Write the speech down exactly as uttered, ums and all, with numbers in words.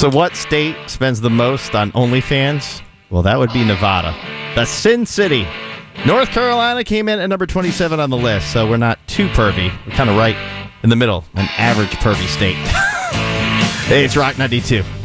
So what state spends the most on OnlyFans? Well, that would be Nevada. The Sin City. North Carolina came in at number twenty-seven on the list, so we're not too pervy. We're kind of right in the middle, an average pervy state. Hey, it's Rock ninety-two.